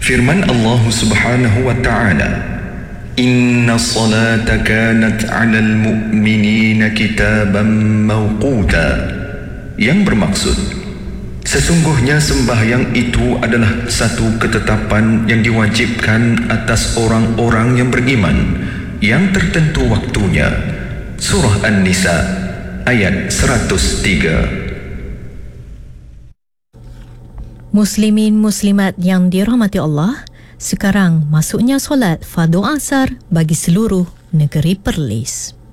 Firman Allah Subhanahu wa ta'ala, Inna salata kanat 'alal mu'minina kitaban mawquta, yang bermaksud sesungguhnya sembahyang itu adalah satu ketetapan yang diwajibkan atas orang-orang yang beriman yang tertentu waktunya. Surah An-Nisa ayat 103. Muslimin muslimat yang dirahmati Allah, sekarang masuknya solat fardu asar bagi seluruh negeri Perlis.